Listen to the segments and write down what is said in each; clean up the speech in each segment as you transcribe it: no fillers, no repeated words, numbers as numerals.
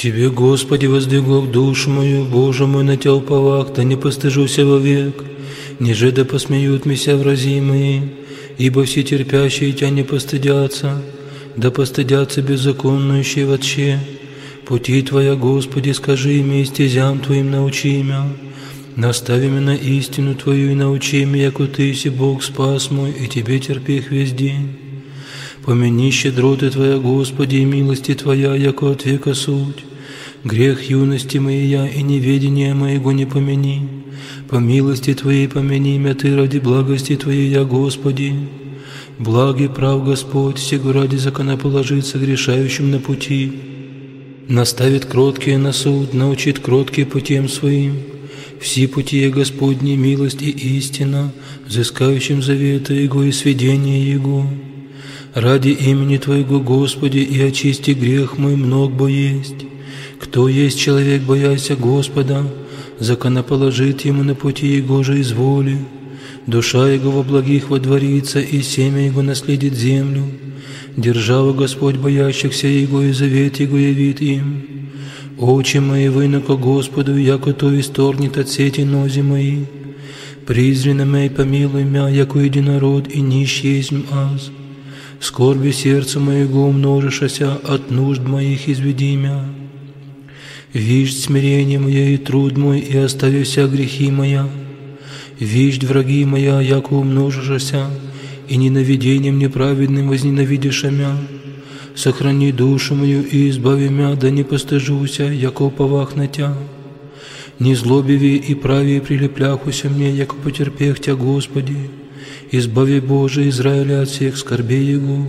Тебе, Господи, воздвигу душу мою, Боже мой, на Тя уповах, да не постыжуся вовек, ниже да посмеют меня врази мои, ибо все терпящие Тя не постыдятся, да постыдятся беззаконнующие вообще. Пути Твоя, Господи, скажи мне, и стезям Твоим научи меня. Настави меня на истину Твою и научи меня, яко Ты си Бог спас мой, и Тебе терпи их весь день. Помяни щедроты Твоя, Господи, и милости Твоя, яко от века суть. Грех юности моей и неведения моего не помяни. По милости Твоей помяни меня Ты ради благости Твоей, я, Господи. Благ и прав Господь, сего ради законоположит согрешающим на пути. Наставит кроткие на суд, научит кроткие путем своим. Все пути Господни, милость и истина, взыскающим завета Его и сведения Его. Ради имени Твоего, Господи, и очисти грех мой много бо есть. Кто есть человек, бояся Господа, законоположит ему на пути Его же изволи. Душа Его во благих водворится, и семя Его наследит землю. Держава Господь боящихся Его, и завет Его явит им. Очи мои выноко Господу, яко то исторгнет от сети нози мои. Призри на меня и помилуй меня, яко единород, и нищий есмь аз. Скорби сердца моего умножишася, от нужд моих изведи меня. Виждь смирение мое и труд мой, и остави вся грехи моя. Виждь враги моя, яко умножишася, и ненавидением неправедным возненавидишь меня. Сохрани душу мою и избави меня, да не постыжуся, яко уповах на Тя. Не злобиви и прави прилепляхуся мне, яко потерпех Тя, Господи. Избави, Боже, Израиля от всех скорбей Его.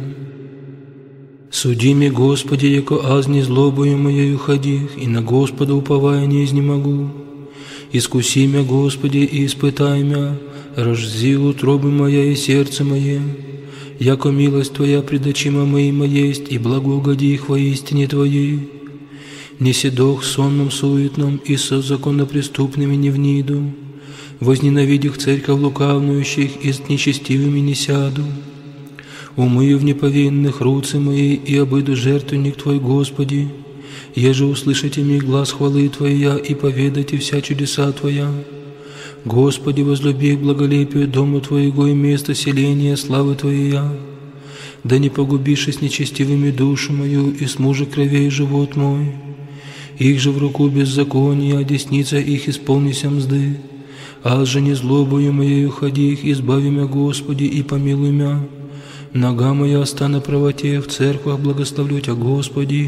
Суди мне, Господи, яко аз не злобою моею ходих, и на Господа уповая не изнемогу. Искуси меня, Господи, и испытай меня, разжзи утробы моя и сердце мое. Яко милость Твоя пред очима моима есть, и благоугоди их во истине Твоей. Не седох сонном суетном, и со законопреступными не вниду. Возненавидях церковь лукавнующих, и с нечестивыми не сяду. Умыю в неповинных руцы мои, и обыду жертвенник Твой, Господи. Еже услышите мне глаз хвалы Твоя, и поведайте вся чудеса Твоя. Господи, возлюби к благолепию дому Твоего и место селения славы Твоя. Да не погубишь с нечестивыми душу мою, и с мужа кровей живот мой. Их же в руку беззакония, а десница их исполнися мзды. Аз же не злобою моею ходи их, избави меня, Господи, и помилуй меня. Нога моя ста на правоте, в церквах благословлю Тя, Господи.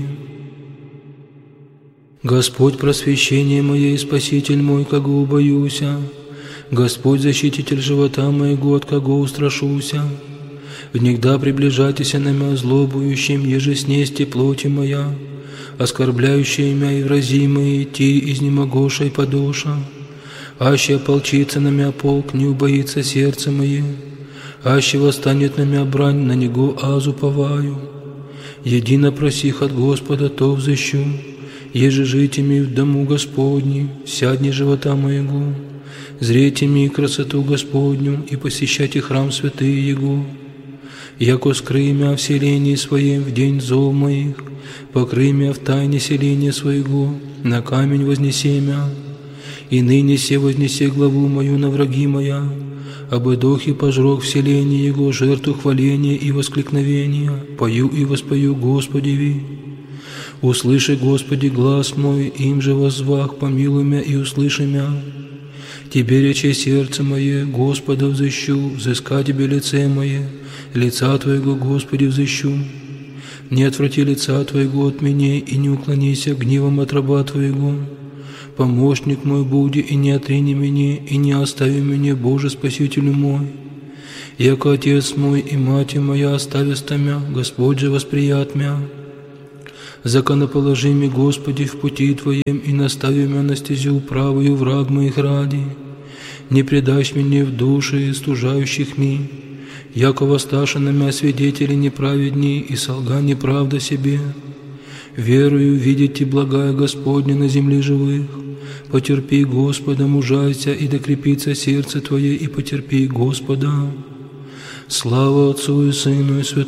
Господь, просвещение мое и Спаситель мой, кого убоюся. Господь, защититель живота моего, от кого устрашуся. Внегда приближайтеся на меня злобующим, еже снести плоти моя, оскорбляющие меня и врази мои, идти изнемогоша и подоша. Аще ополчится на меня полк, не убоится сердце мое. Аще восстанет на меня брань, на него аз уповаю. Едино просих от Господа, то взыщу. Еже жите ми в дому Господни, сядни живота моего. Зрейте ми красоту Господню, и посещайте храм святый Его. Яко скрый мя в селении своем в день зол моих, покрый мя в тайне селения своего, на камень вознеси мя. И ныне се вознеси главу мою на враги моя, обыдох и пожрок в селении Его жертву хваления и воскликновения, пою и воспою Господеви. Услыши, Господи, глаз мой, им же воззвах, помилуй мя и услыши мя. Тебе рече сердце мое, Господа взыщу, взыска Тебе лице мое, лица Твоего, Господи, взыщу. Не отврати лица Твоего от меня, и не уклонися гневом от раба Твоего. Помощник мой буди, и не отрини меня, и не остави меня, Боже, Спасителю мой. Яко Отец мой и Мать моя остависта мя, Господь же восприят мя. Законоположи ми, Господи, в пути Твоем, и настави меня на стезю правую враг моих ради. Не предашь меня в души стужающих ми, яко воссташа на мя свидетели неправедни, и солга неправда себе. Верую видеть и благая Господня на земле живых. Потерпи, Господа, мужайся, и докрепится сердце Твое, и потерпи, Господа. Слава Отцу и Сыну и Святому.